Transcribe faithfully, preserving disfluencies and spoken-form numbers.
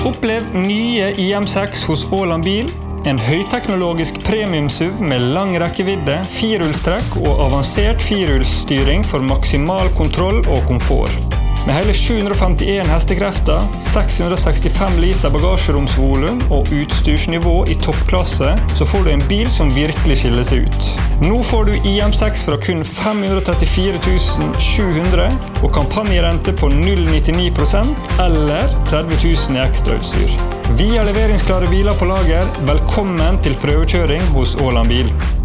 Opplev nye I M seks hos Åland Bil. En høyteknologisk premium-SUV med lang rekkevidde, firehjulstrekk og avansert firehjulsstyring for maksimal kontroll og komfort. Med hele sju hundre og femtien hestekrefter, seks hundre og sekstifem liter bagasjeromsvolum og utstyrsnivå I toppklasse, så får du en bil som virkelig skiller seg ut. Nå får du I M seks fra kun fem hundre og trettifire tusen sju hundre og kampanjerente på null komma nittini prosent eller tretti tusen I ekstrautstyr. Vi har leveringsklare biler på lager. Velkommen til prøvekjøring hos Åland Bil.